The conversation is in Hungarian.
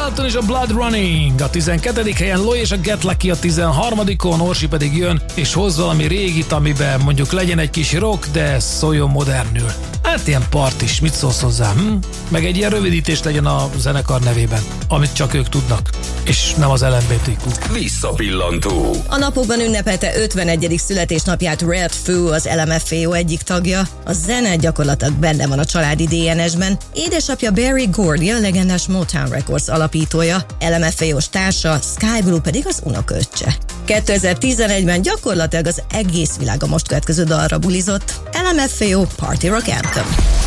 Dalton és a Blood Running a 12. helyen, Loy és a Get Lucky a 13-on, Orsi pedig jön és hoz valami régit, amiben mondjuk legyen egy kis rock, de szóljon modernül. Hát ilyen partis, mit szólsz hozzá? Meg egy ilyen rövidítés legyen a zenekar nevében, amit csak ők tudnak, és nem az LMBTQ. Visszapillantó. A napokban ünnepelte 51. születésnapját Red Foo, az LMFAO egyik tagja. A zene gyakorlatilag benne van a családi DNS-ben. Édesapja Berry Gordy, a legendás Motown Records alapítója, LMFAO-s társa, Sky Blue pedig az unokaöccse. 2011-ben gyakorlatilag az egész világ a most következő dalra bulizott, LMFAO Party Rock Anthem.